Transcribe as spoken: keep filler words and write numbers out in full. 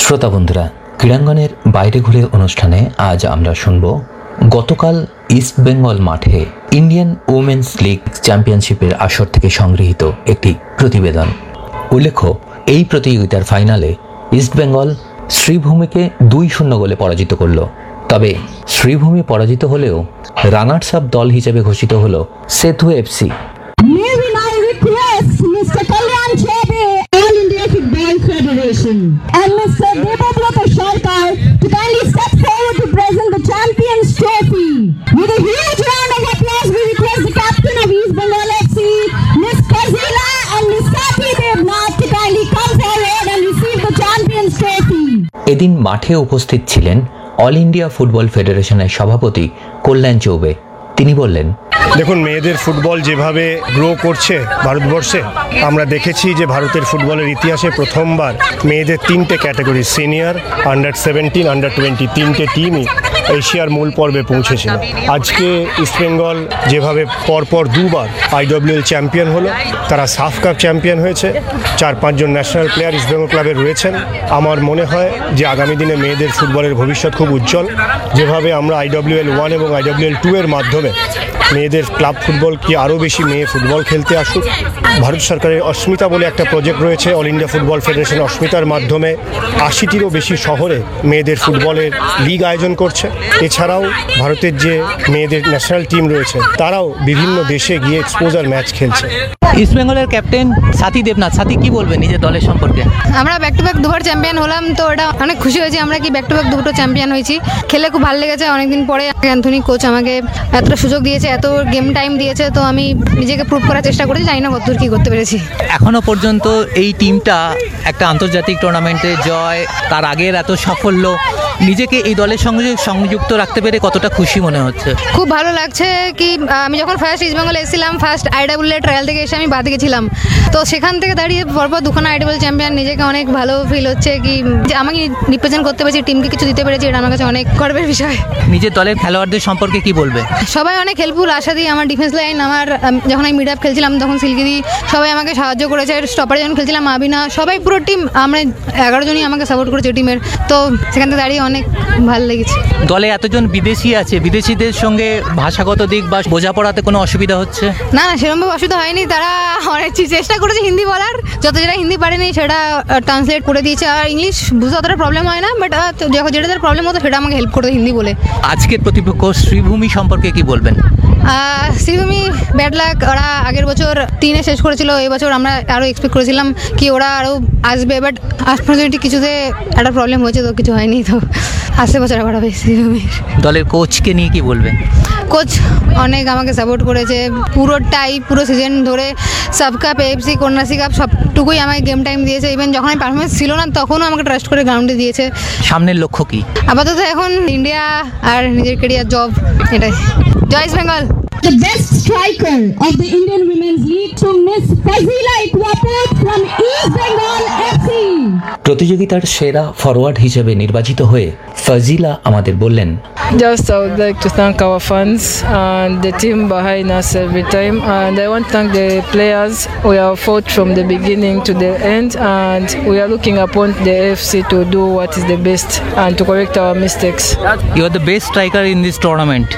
শ্রোতা বন্ধুরা, ক্রীড়াঙ্গনের বাইরে ঘুরে অনুষ্ঠানে আজ আমরা শুনব গতকাল ইস্ট বেঙ্গল মাঠে ইন্ডিয়ান উমেন্স লিগ চ্যাম্পিয়নশিপের আসর থেকে সংগৃহীত একটি প্রতিবেদন। উল্লেখ্য, এই প্রতিযোগিতার ফাইনালে ইস্ট বেঙ্গল শ্রীভূমিকে দুই শূন্য গোলে পরাজিত করল। তবে শ্রীভূমি পরাজিত হলেও রানার্স আপ দল হিসেবে ঘোষিত হল সেতু FC. And Mister Debabrata Sarkar to kindly step forward to present the Champions Trophy. With a huge round of applause, we request the captain of East Bengal F C, Miss Fazila and Miss Sati Devnath to kindly come forward and receive the Champions Trophy. এদিন মাঠে উপস্থিত ছিলেন all India football ফেডারেশনের সভাপতি কল্যাণ চৌবে। তিনি বললেন, দেখুন, মেয়েদের ফুটবল যেভাবে গ্রো করছে ভারতবর্ষে, আমরা দেখেছি যে ভারতের ফুটবলের ইতিহাসে প্রথমবার মেয়েদের তিনটে category senior, under seventeen, under twenty তিনটে টিমই এশিয়ার মূল পর্বে পৌঁছেছিল। আজকে ইস্টবেঙ্গল যেভাবে পরপর দুবার আইডব্লিউএল চ্যাম্পিয়ন হলো, তারা সাফ কাপ চ্যাম্পিয়ন হয়েছে, চার পাঁচজন ন্যাশনাল প্লেয়ার ইস্টবেঙ্গল ক্লাবে রয়েছেন। আমার মনে হয় যে আগামী দিনে মেয়েদের ফুটবলের ভবিষ্যৎ খুব উজ্জ্বল। যেভাবে আমরা আইডব্লিউএল ওয়ান এবং আইডব্লিউএল টু এর মাধ্যমে মেয়েদের ক্লাব ফুটবল কি আরও বেশি মেয়ে ফুটবল খেলতে আসুক। ভারত সরকারের অস্মিতা বলে একটা প্রজেক্ট রয়েছে, অল ইন্ডিয়া ফুটবল ফেডারেশন অস্মিতার মাধ্যমে আশিটিরও বেশি শহরে মেয়েদের ফুটবলের লিগ আয়োজন করছে। এছাড়াও ভারতের যে মেয়েদের ন্যাশনাল টিম রয়েছে, তারাও বিভিন্ন দেশে গিয়ে এক্সপোজার ম্যাচ খেলছে। ইস্ট বেঙ্গলের ক্যাপ্টেন সাথী দেবনাথ, সাথী কি বলবেন নিজের দলের সম্পর্কে? আমরা ব্যাক টু ব্যাক দুবার চ্যাম্পিয়ন হলাম, তো এটা অনেক খুশি হয়েছি আমরা কি ব্যাক টু ব্যাক দুটো চ্যাম্পিয়ন হয়েছি। খেলে খুব ভালো লেগেছে। অনেকদিন পরে অ্যান্থনি কোচ আমাকে এতটা সুযোগ দিয়েছে, এত গেম টাইম দিয়েছে, তো আমি নিজেকে প্রুভ করার চেষ্টা করেছি। জানি না কতদূর কি করতে পেরেছি। এখনো পর্যন্ত এই টিমটা একটা আন্তর্জাতিক টুর্নামেন্টে জয়, তার আগের এত সাফল্য, নিজেকে এই দলের সঙ্গে সংযুক্ত রাখতে পেরে কতটা খুশি মনে হচ্ছে? খুব ভালো লাগছে। কি আমি যখন ফার্স্ট ইস্ট বেঙ্গল এসেছিলাম, ফার্স্ট আইডব্লিউএল ট্রায়াল থেকে এসে আমি বাদ গেছিলাম, তো সেখান থেকে দাঁড়িয়ে পরপর দুখানা আইডব্লিউএল চ্যাম্পিয়ন, নিজেকে অনেক ভালো ফিল হচ্ছে কি যে আমাকে রিপ্রেজেন্ট করতে পেরেছি, টিমকে কিছু দিতে পেরেছি, এটা আমার কাছে অনেক গর্বের বিষয়। নিজের দলের খেলোয়াড়দের সম্পর্কে কি বলবে? সবাই অনেক হেল্পফুল। আশা দিই আমার ডিফেন্স লাইন, আমার যখন আমি মিড আপ খেলছিলাম তখন সিল্কিদি, সবাই আমাকে সাহায্য করেছে। স্টপারে যখন খেলছিলাম আবিনা, সবাই পুরো টিম, আমরা এগারো জনই আমাকে সাপোর্ট করেছে টিমের, তো সেখান থেকে দাঁড়িয়ে অনেক ভালো লেগেছে। দলে এতজন বিদেশি আছে, বিদেশিদের সঙ্গে ভাষাগত দিক বা বোঝাপড়াতে কোনো অসুবিধা হচ্ছে? না না, সেরকমভাবে অসুবিধা হয়নি। তারা অনেক চেষ্টা করেছে হিন্দি বলার, যত যেটা হিন্দি পারেনি সেটা ট্রান্সলেট করে দিয়েছে। আর ইংলিশ বুঝতে অতটা প্রবলেম হয় না, বাট যখন যেটা তার প্রবলেম হতো সেটা আমাকে হেল্প করতো হিন্দি বলে। আজকের প্রতিপক্ষ শ্রীভূমি সম্পর্কে কি বলবেন? শ্রীভূমি ব্যাড লাক, ওরা আগের বছর তিনে শেষ করেছিল, এই বছর আমরা আরও এক্সপেক্ট করেছিলাম কি ওরা আরও আসবে, বাট আনফর্চুনেটলি কিছুতে একটা প্রবলেম হয়েছে, তো কিছু হয়নি। তো আসছে বছর আবার হবে শ্রীভূমির। দলের কোচকে নিয়ে কি বলবেন? কোচ অনেক আমাকে সাপোর্ট করেছে পুরোটাই, পুরো সিজন ধরে। Sub cup, AFC, Kanyashree cup সবটুকুই আমাকে গেম টাইম দিয়েছে। ইভেন যখন আমি পারফরমেন্স ছিল না তখনও আমাকে ট্রাস্ট করে গ্রাউন্ডে দিয়েছে। সামনের লক্ষ্য কি? আপাতত এখন ইন্ডিয়া আর নিজের ক্যারিয়ার, জব, এটাই। জয় east Bengal. The best striker of the Indian Women's League to Miss Fazila Ikwapur from East Bengal F C. প্রতিযোগিতার সেরা ফরওয়ার্ড হিসেবে নির্বাচিত হয়ে ফাজিলা আমাদের বললেন, Just I would like to thank our fans and the team behind us every time, and I want to thank the players. We have fought from the beginning to the end, and we are looking upon the F C to do what is the best and to correct our mistakes. You are the best striker in this tournament.